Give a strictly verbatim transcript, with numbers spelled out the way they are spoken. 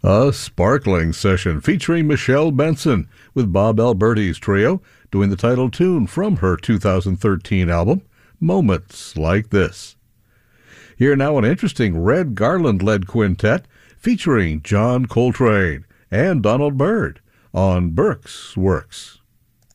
A sparkling session featuring Michelle Benson with Bob Alberti's trio doing the title tune from her two thousand thirteen album, Moments Like This. Here now an interesting Red Garland-led quintet featuring John Coltrane and Donald Byrd on Burke's Works.